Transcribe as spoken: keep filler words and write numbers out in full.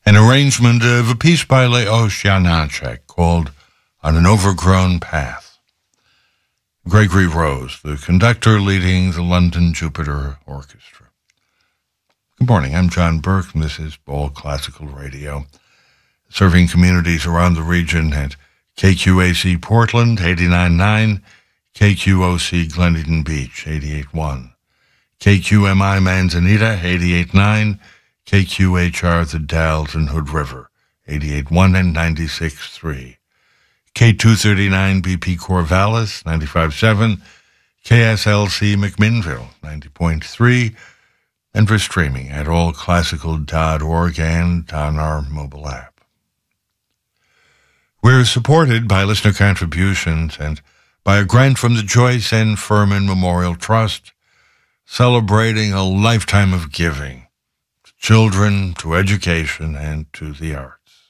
An arrangement of a piece by Leos Janáček called On an Overgrown Path. Gregory Rose, the conductor leading the London Jupiter Orchestra. Good morning, I'm John Burke, and this is All Classical Radio, serving communities around the region at K Q A C Portland, eighty-nine point nine, K Q O C Glenditon Beach, eighty-eight point one, K Q M I Manzanita, eighty-eight point nine, K Q H R The Dalles and Hood River, eighty-eight point one and ninety-six point three, K two thirty-nine B P Corvallis, ninety-five point seven, K S L C McMinnville, ninety point three, and for streaming at all classical dot org and on our mobile app. We're supported by listener contributions and by a grant from the Joyce N. Furman Memorial Trust, celebrating a lifetime of giving to children, to education, and to the arts.